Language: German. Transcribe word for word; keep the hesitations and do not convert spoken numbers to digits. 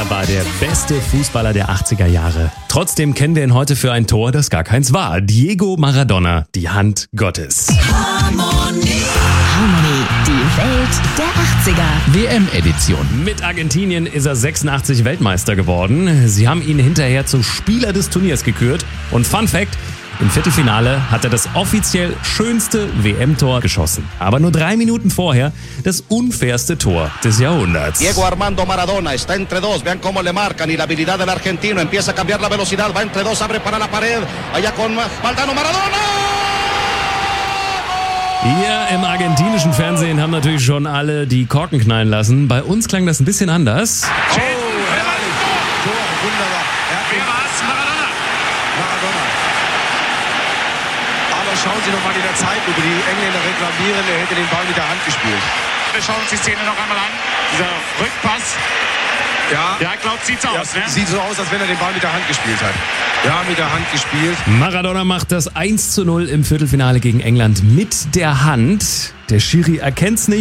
war der beste Fußballer der achtziger Jahre. Trotzdem kennen wir ihn heute für ein Tor, das gar keins war. Diego Maradona, die Hand Gottes. Harmonie. Harmonie, die Welt der achtziger. W M-Edition. Mit Argentinien ist er sechsundachtzig Weltmeister geworden. Sie haben ihn hinterher zum Spieler des Turniers gekürt. Und Fun Fact: im Viertelfinale hat er das offiziell schönste W M-Tor geschossen. Aber nur drei Minuten vorher das unfairste Tor des Jahrhunderts. Diego Armando Maradona está entre dos. Vean cómo le marcan y la habilidad del argentino. Empieza a cambiar la velocidad. Va entre dos, abre para la pared. Allá con Valdano Maradona. Hier im argentinischen Fernsehen haben natürlich schon alle die Korken knallen lassen. Bei uns klang das ein bisschen anders. Oh, herrlich. Tor, wunderbar. Wer war's? Maradona. Maradona. Aber schauen Sie doch mal in der Zeitlupe. Die Engländer reklamieren, er hätte den Ball mit der Hand gespielt. Wir schauen uns die Szene noch einmal an. Dieser Rückpass. Ja, Ja, glaubt, sieht's ja, aus, ne? sieht so aus, als wenn er den Ball mit der Hand gespielt hat. Ja, mit der Hand gespielt. Maradona macht das eins zu null im Viertelfinale gegen England mit der Hand. Der Schiri erkennt's nicht.